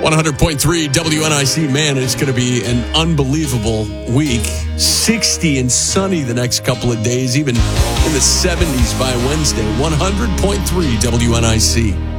100.3 WNIC. Man, it's going to be an unbelievable week. 60 and sunny the next couple of days, even in the 70s by Wednesday. 100.3 WNIC.